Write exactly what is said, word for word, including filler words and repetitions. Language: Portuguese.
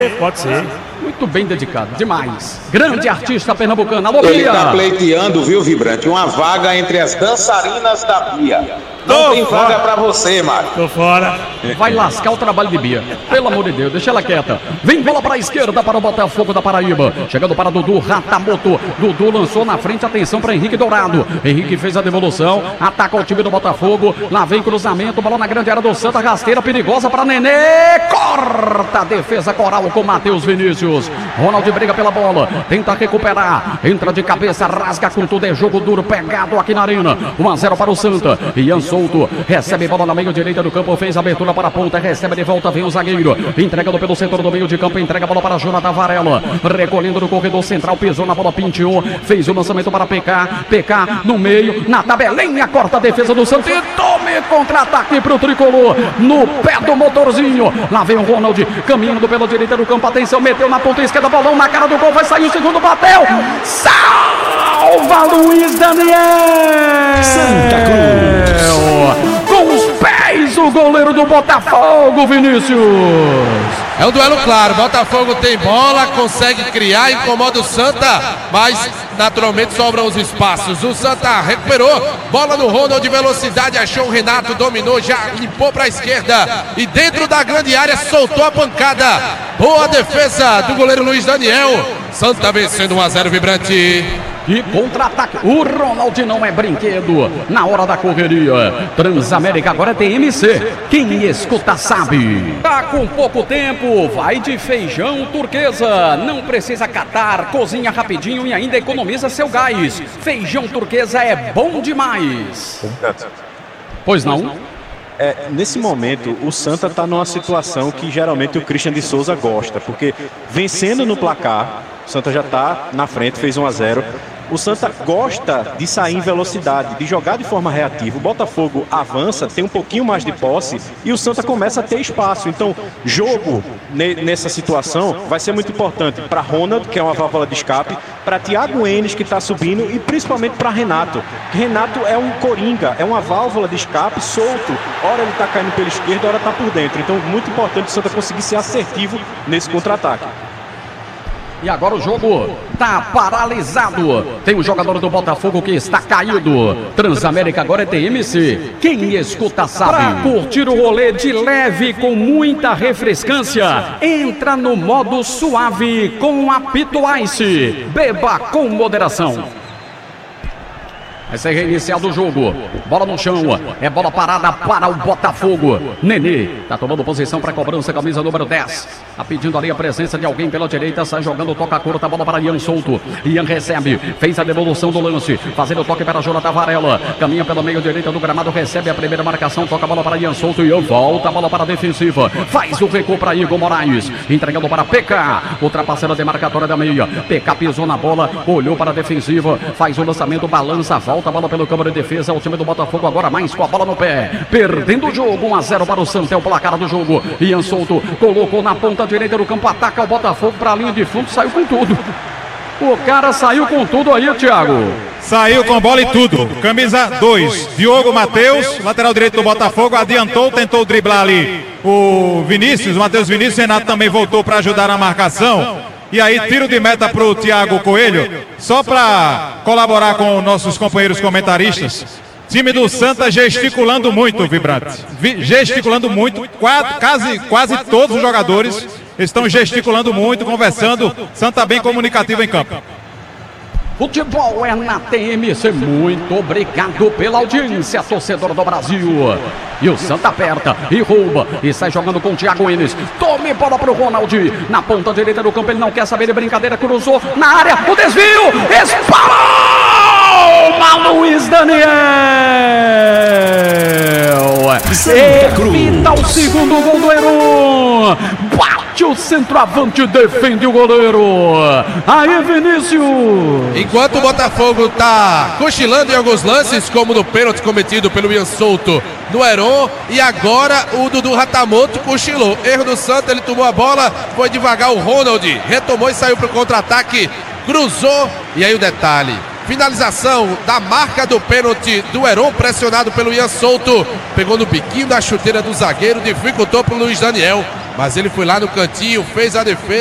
Pode ser. Muito bem dedicado, demais. Grande artista pernambucano. Alô, Ele Bia. tá pleiteando, viu, Vibrante? Uma vaga entre as dançarinas da Bia. Não Tô tem fora. vaga pra você, Mário. Tô fora. Vai lascar o trabalho de Bia. Pelo amor de Deus, deixa ela quieta. Vem bola para a esquerda para o Botafogo da Paraíba. Chegando para Dudu Ratamoto. Dudu lançou na frente, atenção para Henrique Dourado. Henrique fez a devolução. Ataca o time do Botafogo. Lá vem cruzamento. Bola na grande área do Santa. Rasteira perigosa para Nenê. Corta a defesa coral com Matheus Vinícius. Ronald briga pela bola. Tenta recuperar. Entra de cabeça. Rasga com tudo. É jogo duro pegado aqui na arena. um a zero para o Santa. Ian Souto recebe bola na meio direita do campo, fez a abertura para a ponta, recebe de volta, vem o zagueiro, entregando pelo setor do meio de campo, entrega a bola para Jonathan Varela, recolhendo no corredor central, pisou na bola, pintou, fez o lançamento para P K, P K no meio, na tabelinha, corta a defesa do Santos e tome contra-ataque para o Tricolor, no pé do motorzinho, lá vem o Ronald, caminhando pela direita do campo, atenção, meteu na ponta esquerda, bolão na cara do gol, vai sair o segundo, bateu, salva Luiz Daniel! Santa Cruz. Com os pés, o goleiro do Botafogo, Vinícius. É um duelo claro, Botafogo tem bola, consegue criar, incomoda o Santa, mas naturalmente sobram os espaços. O Santa recuperou, bola no Ronald de velocidade, achou o Renato, dominou, já limpou para a esquerda e dentro da grande área soltou a pancada. Boa defesa do goleiro Luiz Daniel. Santa vencendo um a zero, Vibrante. E contra-ataque, o Ronald não é brinquedo, na hora da correria, Transamérica agora é T M C, quem escuta sabe. Tá com pouco tempo, vai de feijão turquesa, não precisa catar, cozinha rapidinho e ainda economiza seu gás, feijão turquesa é bom demais. Pois não? É, nesse momento, o Santa está numa situação que geralmente o Christian de Souza gosta, porque vencendo no placar, o Santa já está na frente, fez um a zero. O Santa gosta de sair em velocidade, de jogar de forma reativa. O Botafogo avança, tem um pouquinho mais de posse e o Santa começa a ter espaço. Então, jogo nessa situação vai ser muito importante para Ronald, que é uma válvula de escape, para Thiago Enes, que está subindo, e principalmente para Renato. Renato é um coringa, é uma válvula de escape solto. Ora ele está caindo pela esquerda, ora está por dentro. Então, muito importante o Santa conseguir ser assertivo nesse contra-ataque. E agora o jogo tá paralisado. Tem um jogador do Botafogo que está caído. Transamérica agora é T M C. Quem escuta sabe. Pra curtir o rolê de leve com muita refrescância, entra no modo suave com Apito Ice. Beba com moderação. Vai ser reiniciado o jogo. Bola no chão. É bola parada para o Botafogo. Nenê tá tomando posição para cobrança. Camisa número dez. Tá pedindo ali a presença de alguém pela direita. Sai jogando, toca curta. Bola para Ian Souto. Ian recebe. Fez a devolução do lance. Fazendo o toque para Jonathan Varela. Caminha pela meio direita do gramado. Recebe a primeira marcação. Toca a bola para Ian Souto. Ian volta a bola para a defensiva. Faz o recuo para Igor Moraes. Entregando para P K. Ultrapassando a demarcatória da meia. P K pisou na bola. Olhou para a defensiva. Faz o lançamento. Balança. Volta a bola pelo campo de defesa, o time do Botafogo agora mais com a bola no pé, perdendo o jogo, um a zero para o Santa, é o placar do jogo. Ian Souto colocou na ponta direita do campo, ataca o Botafogo para a linha de fundo, saiu com tudo. O cara saiu com tudo aí, Thiago. Saiu com bola e tudo. Camisa dois, Diogo Matheus, lateral direito do Botafogo, adiantou, tentou driblar ali o Vinícius, o Matheus Vinícius. Renato também voltou para ajudar na marcação. E aí, tiro de meta para o Thiago Coelho, só para colaborar com nossos companheiros comentaristas. Time do Santa gesticulando muito, Vibrante. Gesticulando muito, quase, quase, quase todos os jogadores estão gesticulando muito, conversando. Santa bem comunicativo em campo. Futebol é na T M C. Muito obrigado pela audiência, torcedor do Brasil. E o Santa aperta e rouba e sai jogando com o Thiago Enes. Tome bola pro Ronald. Na ponta direita do campo, ele não quer saber de brincadeira. Cruzou na área, o desvio. Espalma Luiz Daniel. Evita o segundo gol do Heron. Bate o centroavante, defende o goleiro. Aí, Vinícius. Enquanto o Botafogo tá cochilando em alguns lances, como no pênalti cometido pelo Ian Souto no Heron, e agora o Dudu Ratamoto cochilou. Erro do Santa, ele tomou a bola, foi devagar o Ronald, retomou e saiu pro contra-ataque, cruzou, e aí o detalhe. Finalização da marca do pênalti do Heron, pressionado pelo Ian Souto. Pegou no biquinho da chuteira do zagueiro, dificultou para o Luiz Daniel. mas ele foi lá no cantinho, fez a defesa.